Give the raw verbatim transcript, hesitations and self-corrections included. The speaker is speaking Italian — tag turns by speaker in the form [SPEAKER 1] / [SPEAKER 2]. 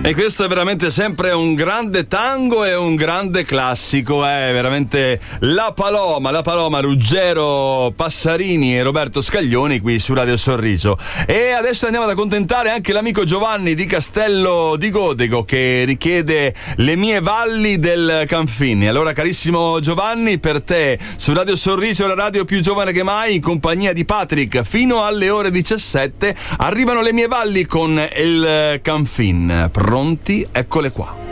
[SPEAKER 1] E questo è veramente sempre un grande tango e un grande classico, è eh? veramente La Paloma, La Paloma, Ruggero Passarini e Roberto Scaglioni qui su Radio Sorriso. E adesso andiamo ad accontentare anche l'amico Giovanni di Castello di Godego, che richiede Le mie valli del Canfini. Allora, carissimo Giovanni, per te su Radio Sorriso, la radio più giovane che mai, in compagnia di Patrick, fino alle ore diciassette arrivano Le mie valli con il Canfin. Pronti? Eccole qua.